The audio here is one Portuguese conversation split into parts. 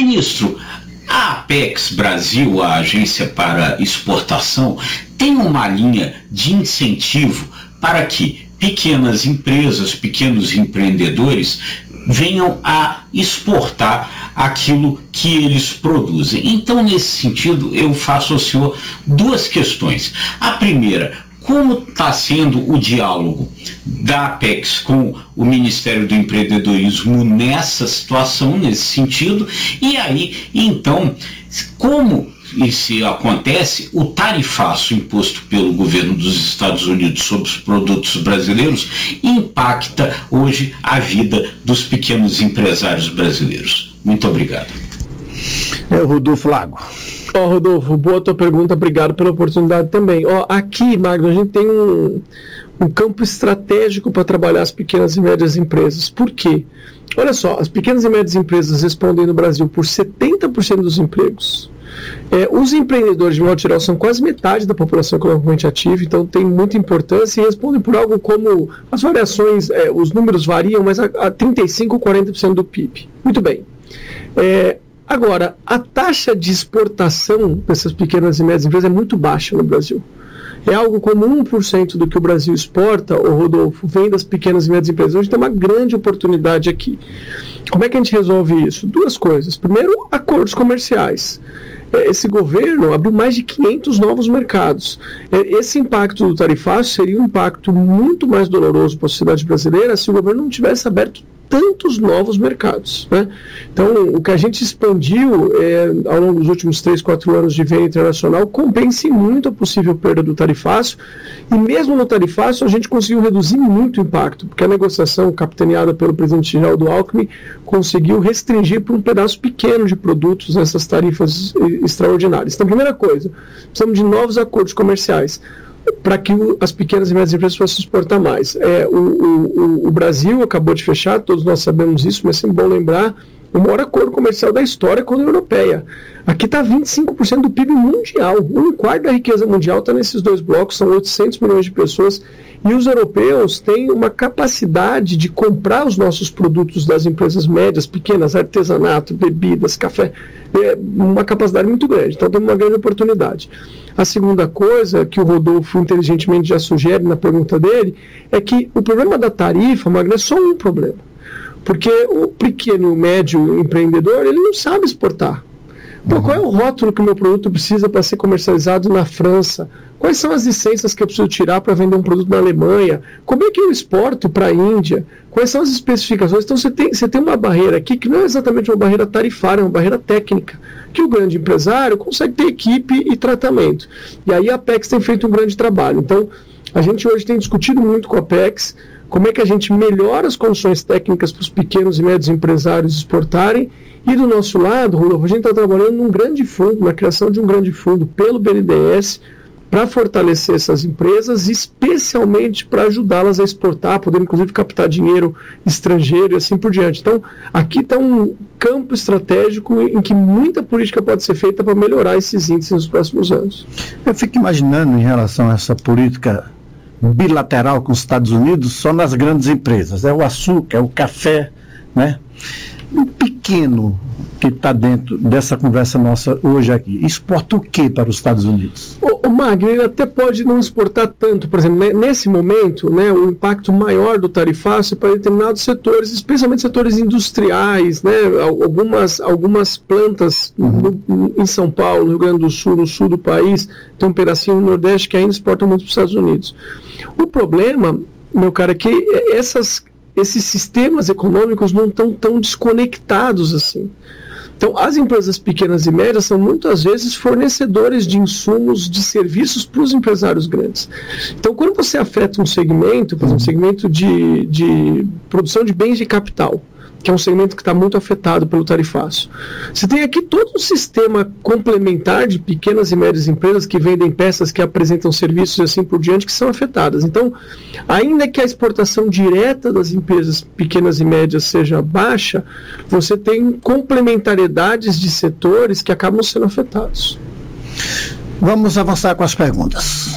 Ministro, a Apex Brasil, a Agência para Exportação, tem uma linha de incentivo para que pequenas empresas, pequenos empreendedores venham a exportar aquilo que eles produzem. Então, nesse sentido, eu faço ao senhor duas questões. A primeira: como está sendo o diálogo da Apex com o Ministério do Empreendedorismo nessa situação, nesse sentido? E aí, então, como isso acontece, o tarifaço imposto pelo governo dos Estados Unidos sobre os produtos brasileiros impacta hoje a vida dos pequenos empresários brasileiros? Muito obrigado. Rodolfo Lago. Rodolfo, boa tua pergunta, obrigado pela oportunidade também. Aqui, Magno, a gente tem um campo estratégico para trabalhar as pequenas e médias empresas. Por quê? Olha só, as pequenas e médias empresas respondem no Brasil por 70% dos empregos. Os empreendedores, de modo geral, são quase metade da população economicamente ativa, então tem muita importância e respondem por algo como, as variações, os números variam, mas a 35% ou 40% do PIB. Muito bem. Agora, a taxa de exportação dessas pequenas e médias empresas é muito baixa no Brasil. É algo como 1% do que o Brasil exporta, Rodolfo, vem das pequenas e médias empresas. Hoje tem uma grande oportunidade aqui. Como é que a gente resolve isso? Duas coisas. Primeiro, acordos comerciais. Esse governo abriu mais de 500 novos mercados. Esse impacto do tarifaço seria um impacto muito mais doloroso para a sociedade brasileira se o governo não tivesse aberto tantos novos mercados, né? Então, o que a gente expandiu ao longo dos últimos 3, 4 anos de venda internacional compensa muito a possível perda do tarifaço, e mesmo no tarifaço a gente conseguiu reduzir muito o impacto, porque a negociação capitaneada pelo presidente Geraldo Alckmin conseguiu restringir por um pedaço pequeno de produtos essas tarifas extraordinárias. Então, primeira coisa, precisamos de novos acordos comerciais para que as pequenas e médias empresas possam exportar mais. O Brasil acabou de fechar, todos nós sabemos isso, mas é sempre bom lembrar, o maior acordo comercial da história com a União Europeia. Aqui está 25% do PIB mundial, 1/4 da riqueza mundial está nesses dois blocos, são 800 milhões de pessoas, e os europeus têm uma capacidade de comprar os nossos produtos das empresas médias, pequenas, artesanato, bebidas, café, uma capacidade muito grande, então temos uma grande oportunidade. A segunda coisa que o Rodolfo inteligentemente já sugere na pergunta dele é que o problema da tarifa, Magno, é só um problema. Porque o pequeno e o médio empreendedor, ele não sabe exportar. Pô, qual é o rótulo que o meu produto precisa para ser comercializado na França? Quais são as licenças que eu preciso tirar para vender um produto na Alemanha? Como é que eu exporto para a Índia? Quais são as especificações? Então você tem uma barreira aqui que não é exatamente uma barreira tarifária, é uma barreira técnica, que o grande empresário consegue ter equipe e tratamento. E aí a Apex tem feito um grande trabalho. Então, a gente hoje tem discutido muito com a Apex como é que a gente melhora as condições técnicas para os pequenos e médios empresários exportarem. E do nosso lado, Rodolfo, a gente está trabalhando num grande fundo, na criação de um grande fundo pelo BNDES, para fortalecer essas empresas, especialmente para ajudá-las a exportar, poder inclusive captar dinheiro estrangeiro e assim por diante. Então, aqui está um campo estratégico em que muita política pode ser feita para melhorar esses índices nos próximos anos. Eu fico imaginando, em relação a essa política bilateral com os Estados Unidos, só nas grandes empresas. É o açúcar, é o café, né? O pequeno que está dentro dessa conversa nossa hoje aqui, exporta o que para os Estados Unidos? O Magno, ele até pode não exportar tanto, por exemplo, nesse momento, né, o impacto maior do tarifaço é para determinados setores, especialmente setores industriais, né, algumas plantas em São Paulo, no Rio Grande do Sul, no sul do país, tem um pedacinho no Nordeste que ainda exportam muito para os Estados Unidos. O problema, meu cara, é que esses sistemas econômicos não estão tão desconectados assim. Então, as empresas pequenas e médias são muitas vezes fornecedores de insumos, de serviços para os empresários grandes. Então, quando você afeta um segmento, por exemplo, um segmento de produção de bens de capital, que é um segmento que está muito afetado pelo tarifaço. Você tem aqui todo um sistema complementar de pequenas e médias empresas que vendem peças, que apresentam serviços e assim por diante, que são afetadas. Então, ainda que a exportação direta das empresas pequenas e médias seja baixa, você tem complementariedades de setores que acabam sendo afetados. Vamos avançar com as perguntas.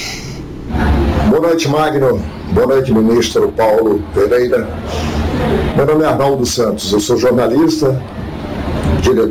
Boa noite, Magno. Boa noite, ministro Paulo Pereira. Meu nome é Arnaldo Santos, eu sou jornalista,